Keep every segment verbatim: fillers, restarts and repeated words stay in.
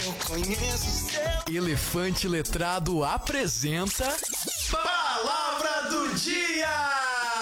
Eu conheço seu. Elefante Letrado apresenta Palavra do Dia!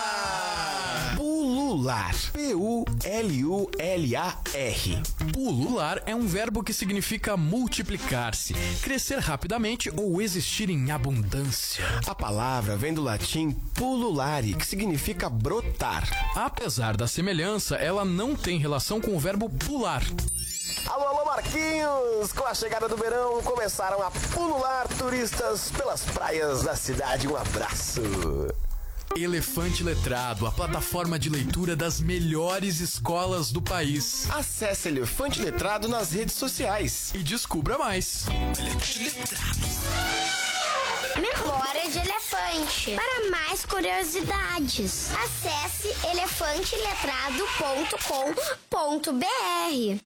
Pulular. P U L U L A R. Pulular é um verbo que significa multiplicar-se, crescer rapidamente ou existir em abundância. A palavra vem do latim pululare, que significa brotar. Apesar da semelhança, ela não tem relação com o verbo pular. Alô, alô, Marquinhos! Com a chegada do verão, começaram a pulular turistas pelas praias da cidade. Um abraço! Elefante Letrado, a plataforma de leitura das melhores escolas do país. Acesse Elefante Letrado nas redes sociais. E descubra mais. Elefante Letrado. Memória de elefante. Para mais curiosidades, acesse elefante letrado ponto com ponto b r.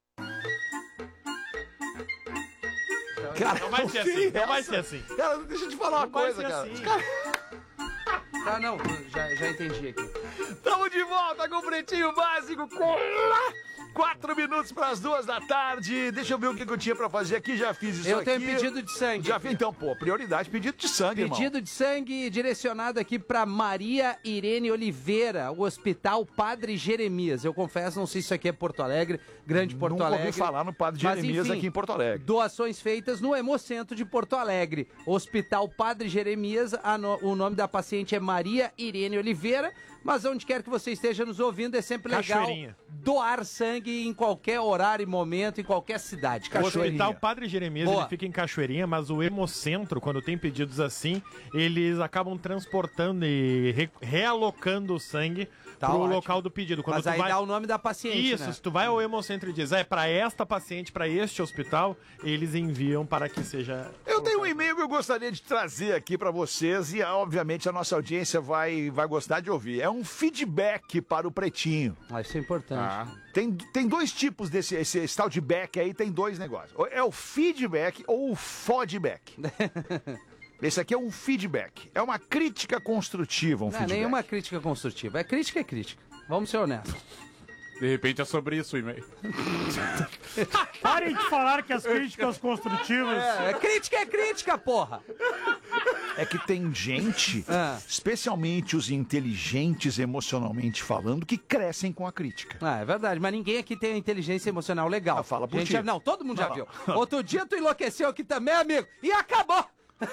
Cara, não vai ser assim, não vai ser assim. Cara, deixa eu te falar uma Não vai coisa, ser cara. assim. Cara, Tá, não, já, já entendi aqui. Tamo de volta com o Pretinho Básico com quatro minutos para as duas da tarde. Deixa eu ver o que, que eu tinha pra fazer aqui. Já fiz isso Eu aqui. tenho pedido de sangue. Já fiz, então, pô, prioridade, pedido de sangue, irmão. Pedido de sangue direcionado aqui pra Maria Irene Oliveira, o Hospital Padre Jeremias. Eu confesso, não sei se isso aqui é Porto Alegre, Grande Porto Nunca Alegre. ouvi falar no Padre Mas, Jeremias enfim, aqui em Porto Alegre. Doações feitas no Hemocentro de Porto Alegre. Hospital Padre Jeremias, a no- o nome da paciente é Maria Irene Oliveira, mas onde quer que você esteja nos ouvindo, é sempre legal Cachoeirinha. doar sangue em qualquer horário e momento, em qualquer cidade. O Cachoeirinha. Hospital Padre Jeremias, Boa. ele fica em Cachoeirinha, mas o Hemocentro, quando tem pedidos assim, eles acabam transportando e re- realocando o sangue Tá pro ótimo. local do pedido. Quando Mas tu aí vai... dá o nome da paciente, Isso, né? se tu vai ao Hemocentro e diz, é pra esta paciente, pra este hospital, eles enviam para que seja... Eu tenho um e-mail que eu gostaria de trazer aqui pra vocês e, obviamente, a nossa audiência vai, vai gostar de ouvir. É um feedback para o Pretinho. Ah, isso é importante. Tem, tem dois tipos desse esse, esse tal de back aí, tem dois negócios. É o feedback ou o fodback. Esse aqui é um feedback. É uma crítica construtiva, um Não é feedback. nenhuma crítica construtiva. É crítica, é crítica. Vamos ser honestos. De repente é sobre isso o e-mail. Parem de falar que as críticas construtivas... É, é crítica, é crítica, porra! É que tem gente, Ah. especialmente os inteligentes emocionalmente falando, que crescem com a crítica. Ah, é verdade, mas ninguém aqui tem inteligência emocional legal. Ah, fala por Gente, ti. já- Não, todo mundo já Não, viu. não. Outro dia tu enlouqueceu aqui também, amigo, e acabou!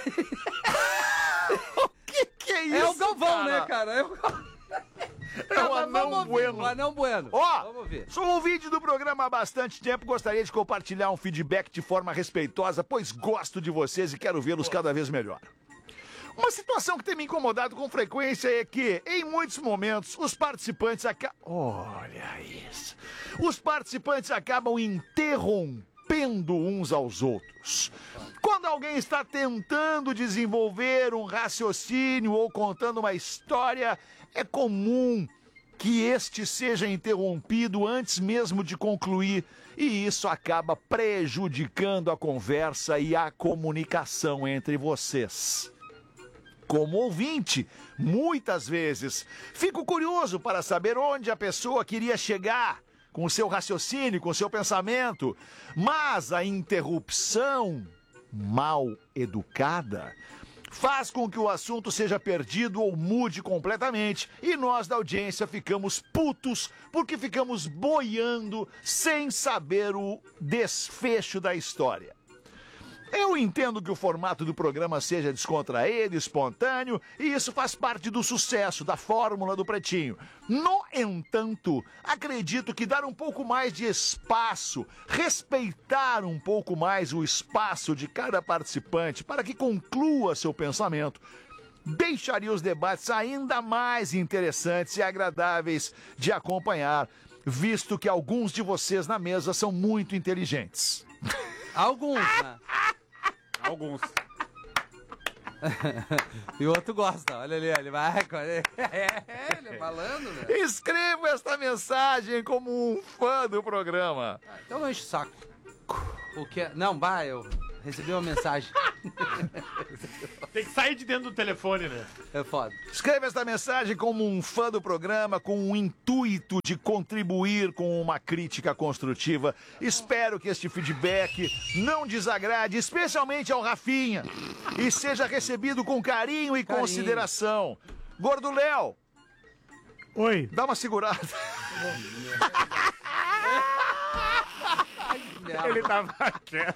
Que que é isso, É o Galvão, cara? né, cara? É o, É o Mas anão vamos ouvir, bueno. O anão bueno. Ó, Vamos ver. sou ouvinte do programa há bastante tempo, gostaria de compartilhar um feedback de forma respeitosa, pois gosto de vocês e quero vê-los cada vez melhor. Uma situação que tem me incomodado com frequência é que, em muitos momentos, os participantes acabam... Olha isso. Os participantes acabam interrompendo uns aos outros. Quando alguém está tentando desenvolver um raciocínio ou contando uma história, é comum que este seja interrompido antes mesmo de concluir, e isso acaba prejudicando a conversa e a comunicação entre vocês. Como ouvinte, muitas vezes, fico curioso para saber onde a pessoa queria chegar com o seu raciocínio, com o seu pensamento, mas a interrupção mal educada faz com que o assunto seja perdido ou mude completamente e nós da audiência ficamos putos porque ficamos boiando sem saber o desfecho da história. Eu entendo que o formato do programa seja descontraído, espontâneo, e isso faz parte do sucesso, da fórmula do Pretinho. No entanto, acredito que dar um pouco mais de espaço, respeitar um pouco mais o espaço de cada participante para que conclua seu pensamento, deixaria os debates ainda mais interessantes e agradáveis de acompanhar, visto que alguns de vocês na mesa são muito inteligentes. Alguns, né? Alguns. E o outro gosta, olha ali, ele vai. É, ele é malandro, né? Escrevo esta mensagem como um fã do programa. Então não enche o saco. O que é... Não, vai, eu... Recebi uma mensagem. Tem que sair de dentro do telefone, né? É foda. Escreva esta mensagem como um fã do programa, com o intuito de contribuir com uma crítica construtiva. Espero que este feedback não desagrade, especialmente ao Rafinha, e seja recebido com carinho e Carinho. consideração. Gordo Léo, Oi. dá uma segurada. Ele tava quieto.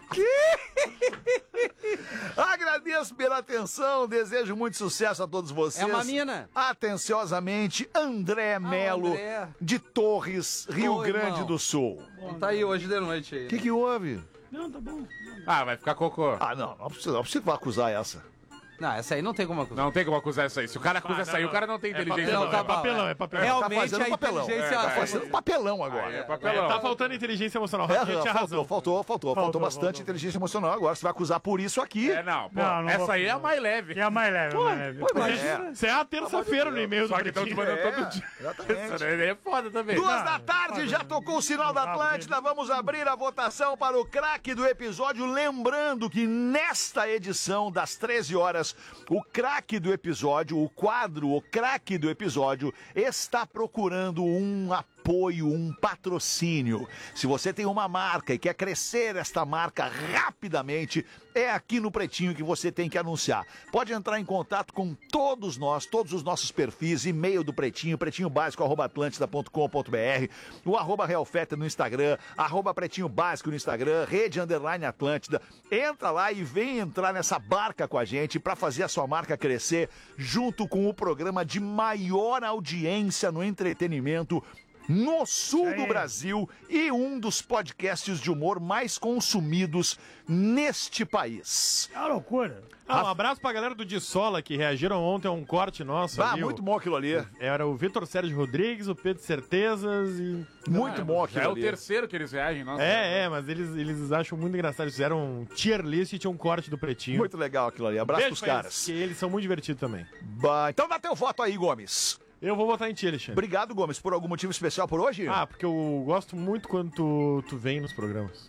Agradeço pela atenção, desejo muito sucesso a todos vocês. É uma mina. Atenciosamente, André Melo, André. de Torres, Rio Oi, Grande irmão. do Sul. Tá aí hoje de noite aí. O que, que houve? Não, tá bom. Ah, vai ficar cocô. Ah, não, não precisa, não precisa acusar essa. Não, essa aí não tem como acusar. Não tem como acusar isso aí. Se o cara acusa Ah, isso aí, não, o cara não tem é inteligência. papelão, não. é papelão, é papelão. Realmente tá fazendo a papelão. inteligência... Tá fazendo papelão agora. É papelão. Tá faltando inteligência emocional. É, Rafinha tinha faltou, razão. faltou, faltou, faltou, Faltou, bastante faltou. inteligência emocional. Agora você vai acusar por isso aqui. É, não, pô. Não, não essa vou aí é a acusar. mais leve. É a mais leve, a mais leve. mas É. Isso é a terça-feira no e-mail do Só que estão te Pretinho. mandando todo dia. Exatamente. Isso aí é foda também. Duas Não, da tarde, já tocou o sinal da Atlântida. Vamos abrir a votação para o craque do episódio. Lembrando que nesta edição, das treze horas, o craque do episódio, o quadro, o craque do episódio, está procurando um apoio, um patrocínio. Se você tem uma marca e quer crescer esta marca rapidamente, é aqui no Pretinho que você tem que anunciar. Pode entrar em contato com todos nós, todos os nossos perfis, e-mail do Pretinho, pretinho básico arroba atlântida ponto com ponto br, o arroba Realfeta no Instagram, arroba Pretinho Básico no Instagram, rede underline Atlântida. Entra lá e vem entrar nessa barca com a gente para fazer a sua marca crescer junto com o programa de maior audiência no entretenimento no sul do Brasil e um dos podcasts de humor mais consumidos neste país. É uma loucura. Ah, um abraço pra galera do Dissola que reagiram ontem a um corte nosso. Ah, ali, muito o- bom aquilo ali. Era o Vitor Sérgio Rodrigues, o Pedro Certezas e... Muito bom Já aquilo é o ali. terceiro que eles reagem, nossa. É, é, mas eles, eles acham muito engraçado. Eles fizeram um tier list e tinha um corte do Pretinho. Muito legal aquilo ali. Abraço Beijo pros pra eles, caras. que eles são muito divertidos também. Bah, então dá teu voto aí, Gomes. Eu vou votar em ti, Alexandre. Obrigado, Gomes, por algum motivo especial por hoje? Ah, porque eu gosto muito quando tu, tu vem nos programas.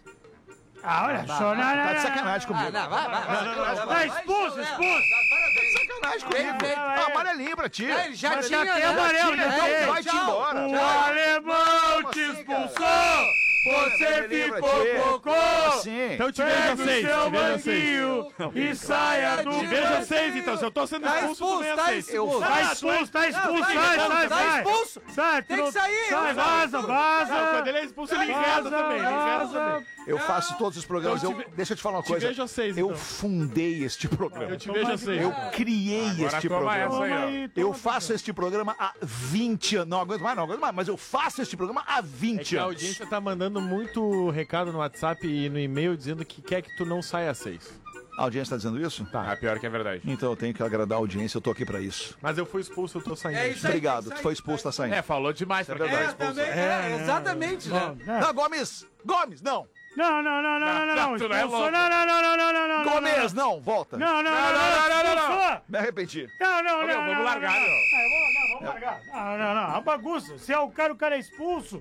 Ah, olha só. Não, não, Tá de não, sacanagem comigo. Ah, não, vai, vai, vai. Tá expulso, expulso. Sacanagem comigo. Vem, vem. Ah, amarelinho pra ti. É, ele já Mas tinha, já tem né? amarelo, Tira, já então tem. vai-te embora. O Tchau. alemão Como te assim, expulsou. Você Amarelinho pra ficou ti. cocô. Assim. Então eu te vejo Pega a o seis, seu te vejo a seis. manguinho e saia do... Te vejo a seis, então. Se eu tô sendo Tá expulso, tu expulso, vem a tá seis. expulso. Tá expulso, tá expulso, Não, sai, não, sai, tá sai. expulso. Sai, tu Tem que não- sair, Sai, eu vaza, Não, vaza. quando ele é expulso, ele inversa também. Ele inversa também. Eu faço todos os programas. Então, Eu, te ve- deixa eu te falar uma te coisa. vejo a seis, eu então. fundei este programa. Eu te vejo a seis. Eu criei Agora este toma programa. essa aí, ó. Toma aí, Eu toma. faço este programa há vinte anos. Não aguento mais, não aguento mais. Mas eu faço este programa há É vinte que a anos. audiência tá mandando muito recado no WhatsApp e no e-mail dizendo que quer que tu não saia a seis. A audiência tá dizendo isso? Tá. Ah, pior que é verdade. Então eu tenho que agradar a audiência. Eu tô aqui pra isso. Mas eu fui expulso, eu tô saindo. É isso aí. Obrigado. Tu foi expulso, tá saindo. É, falou demais pra quem tá É, expulso. também, é, exatamente, né? Bom, né? Não, Gomes! Gomes, não! Não, não, não, não, não, não, não. tu não é Expulsou. louco. Não, não, não, não, não, não, não, não. Gomes, não! Volta! Não, não, não, não, não, não, não, não. expulsou. Me arrependi. Não, não, Ô, meu, não, vamos não, largar, não, meu. não. Ah, eu vou- não, vamos largar. Não, não, não, a bagunça. Se é o cara, o cara é expulso.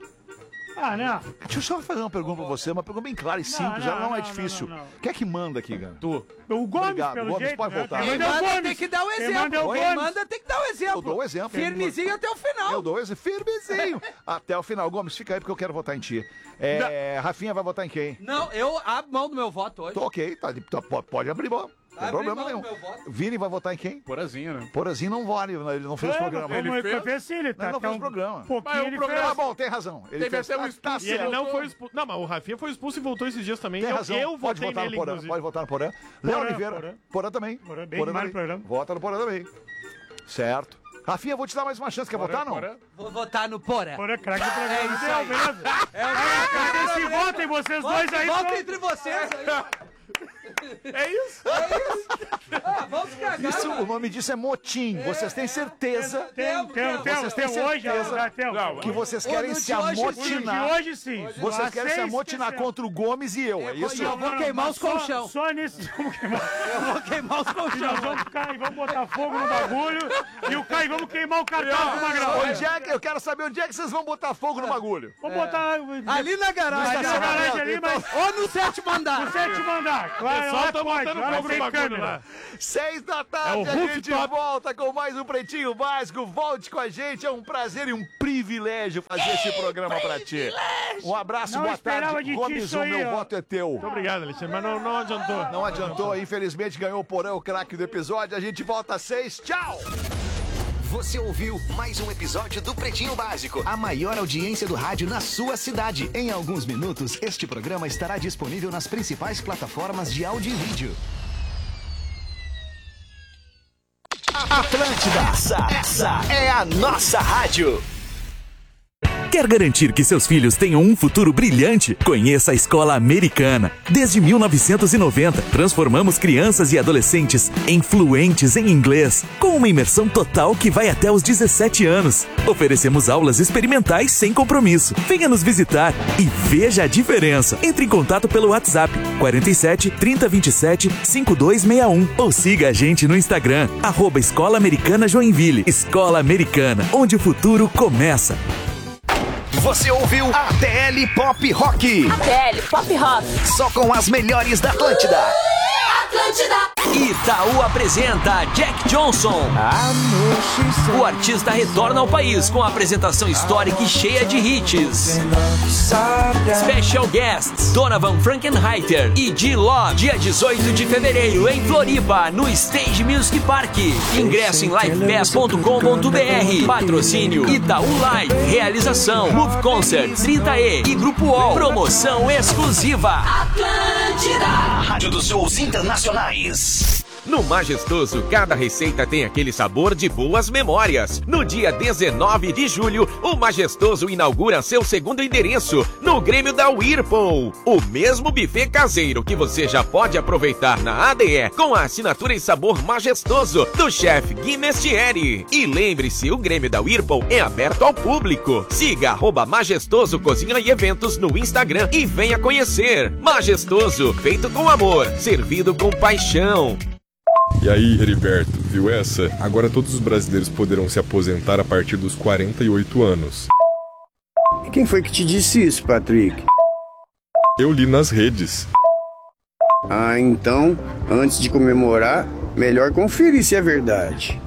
Ah, não. Deixa eu só fazer uma pergunta pra você, uma pergunta bem clara e simples, não, ela não é não, difícil. não, não. Quem é que manda aqui, cara? Tu. O Gomes, Obrigado, pelo Gomes, jeito. pode né? voltar. Quem Quem manda é o manda Gomes. tem que dar o Quem exemplo. manda é o Quem Gomes. manda tem que dar o exemplo. Eu dou o exemplo. Firmezinho até o final. Eu dou esse firmezinho. Até o final. Gomes, fica aí porque eu quero votar em ti. É, Rafinha vai votar em quem? Não, eu abro mão do meu voto hoje. Tô ok, tá, tá, pode, pode abrir mão. Não tem Abre problema mão nenhum. do meu voto. Vini vai votar em quem? Porazinho, né? Porazinho não vale, ele não fez o programa. ele Ele fez? fez sim, ele tá. Não, não tá fez um programa. pouquinho Mas o ele programa- Ah, fez. bom, tem razão. Ele Teve fez, até um tá, tá expulso. E ele certo. não foi expulso. Não, mas o Rafinha foi expulso e voltou esses dias também. Tem eu, razão. eu Pode votei votar nele, no Porã. inclusive. Pode votar no Porã. Léo Porã, Oliveira. Porã. Porã também. Porã, bem Porã mais também. Porã. Vota no Porã também. Certo. Rafinha, vou te dar mais uma chance. Quer votar, não? Porã. Vou votar no Porã. Porra, craque do programa. É isso Não, aí. beleza? É o Vocês se votem, vocês dois aí. Volta são- entre vocês aí. É isso. Ah, vamos cagar. Isso, o nome disso é motim. Vocês têm certeza? Tem, tem, tem, Vocês têm tem hoje, certeza já tem. que vocês O querem do se de hoje, amotinar? De hoje sim. Vocês querem se Vocês amotinar esqueceram. contra o Gomes e eu, é isso? E eu vou queimar os Só- colchão. Só nesse. Vamos queimar. Eu vou queimar os E nós colchão. vamos ficar e vamos botar fogo no bagulho. E o cara, e vamos queimar o cartaz do Magrão. Onde é que, eu quero saber onde é que vocês vão botar fogo no bagulho. Vamos botar. Ali na garagem. Ali na garagem ali, mas. Ou no sétimo andar. No sétimo andar. Claro, pessoal lá tá pode, botando lá fogo tem no bagulho câmera. lá. Seis da É tarde, o a gente rooftop. volta com mais um Pretinho Básico. Volte com a gente, é um prazer e um privilégio fazer esse programa pra ti. Um abraço, Não boa esperava tarde. de ti Gomes, isso o aí, meu ó. voto é teu. Muito obrigado, Alexandre, mas não, não adiantou. Não adiantou, infelizmente ganhou o Porão, o craque do episódio. A gente volta às seis. Tchau! Você ouviu mais um episódio do Pretinho Básico, a maior audiência do rádio na sua cidade. Em alguns minutos, este programa estará disponível nas principais plataformas de áudio e vídeo. Atlântida, essa, essa é a nossa rádio. Quer garantir que seus filhos tenham um futuro brilhante? Conheça a Escola Americana. Desde mil novecentos e noventa, transformamos crianças e adolescentes em fluentes em inglês, com uma imersão total que vai até os dezessete anos. Oferecemos aulas experimentais sem compromisso. Venha nos visitar e veja a diferença. Entre em contato pelo WhatsApp quarenta e sete, trinta, vinte e sete, cinquenta e dois sessenta e um ou siga a gente no Instagram, arroba Escola Americana Joinville. Escola Americana, onde o futuro começa. Você ouviu a T L Pop Rock. A T L Pop Rock. Só com as melhores da Atlântida. Atlântida. Itaú apresenta Jack Johnson. O artista retorna ao país com a apresentação histórica e cheia de hits. Special guests Donovan Frankenheiter e G-Log, dia dezoito de fevereiro em Floripa, no Stage Music Park. Ingresso em livepass ponto com ponto br. Patrocínio Itaú Live. Realização Move Concerts, trinta E e Grupo O. Promoção exclusiva Atlântida, a rádio dos shows internacionais. No Majestoso, cada receita tem aquele sabor de boas memórias. No dia dezenove de julho, o Majestoso inaugura seu segundo endereço, no Grêmio da Whirlpool. O mesmo buffet caseiro que você já pode aproveitar na A D E, com a assinatura e sabor majestoso do chefe Gui Mestieri. E lembre-se, o Grêmio da Whirlpool é aberto ao público. Siga arroba Majestoso Cozinha e Eventos no Instagram e venha conhecer. Majestoso, feito com amor, servido com paixão. E aí, Heriberto, viu essa? Agora todos os brasileiros poderão se aposentar a partir dos quarenta e oito anos. E quem foi que te disse isso, Patrick? Eu li nas redes. Ah, então, antes de comemorar, melhor conferir se é verdade.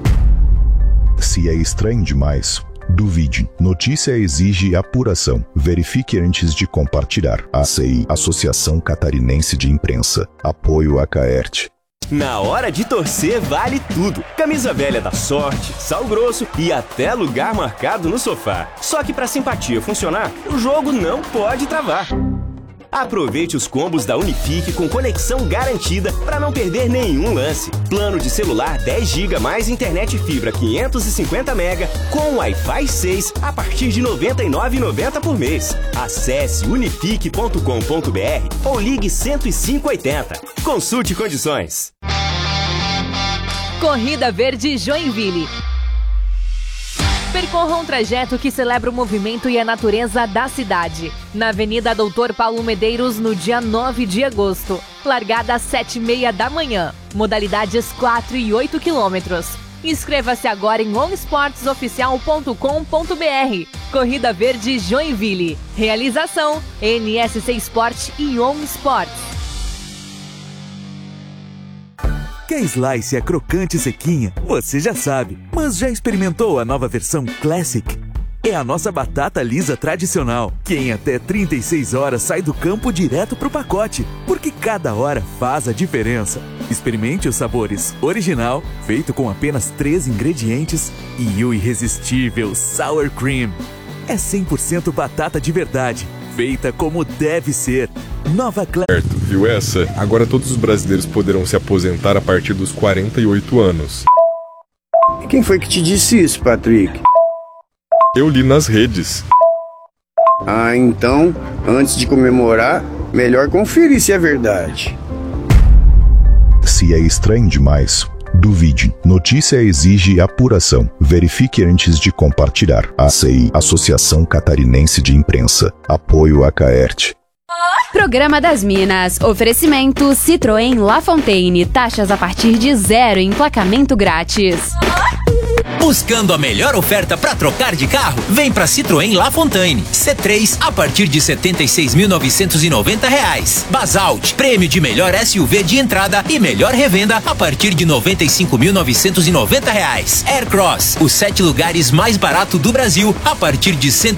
Se é estranho demais, duvide. Notícia exige apuração. Verifique antes de compartilhar. A C I, Associação Catarinense de Imprensa. Apoio a Caert. Na hora de torcer vale tudo. Camisa velha da Sorte, sal grosso e até lugar marcado no sofá. Só que para simpatia funcionar, o jogo não pode travar. Aproveite os combos da Unifique com conexão garantida para não perder nenhum lance. Plano de celular dez gigas mais internet fibra quinhentos e cinquenta mega com Wi-Fi seis a partir de noventa e nove reais e noventa centavos por mês. Acesse unifique ponto com ponto br ou ligue cento e cinco oitenta. Consulte condições. Corrida Verde Joinville. Percorra um trajeto que celebra o movimento e a natureza da cidade. Na Avenida Doutor Paulo Medeiros, no dia nove de agosto. Largada às sete e meia da manhã. Modalidades quatro e oito quilômetros. Inscreva-se agora em onsports oficial ponto com ponto br. Corrida Verde Joinville. Realização N S C Sport e On Sports. Quer slice é crocante e sequinha? Você já sabe, mas já experimentou a nova versão Classic? É a nossa batata lisa tradicional, que em até trinta e seis horas sai do campo direto pro pacote, porque cada hora faz a diferença. Experimente os sabores original, feito com apenas três ingredientes, e o irresistível Sour Cream. É cem por cento batata de verdade, feita como deve ser. Nova Classic. Viu essa? Agora todos os brasileiros poderão se aposentar a partir dos quarenta e oito anos. E quem foi que te disse isso, Patrick? Eu li nas redes. Ah, então, antes de comemorar, melhor conferir se é verdade. Se é estranho demais, duvide. Notícia exige apuração. Verifique antes de compartilhar. A C I, Associação Catarinense de Imprensa. Apoio a Caerte. Programa das Minas. Oferecimento Citroën La Fontaine. Taxas a partir de zero e emplacamento grátis. Buscando a melhor oferta para trocar de carro? Vem para Citroën La Fontaine. C três a partir de setenta e seis mil novecentos e noventa reais. Basalt, prêmio de melhor S U V de entrada e melhor revenda a partir de noventa e cinco mil novecentos e noventa reais. Aircross, os sete lugares mais barato do Brasil a partir de cento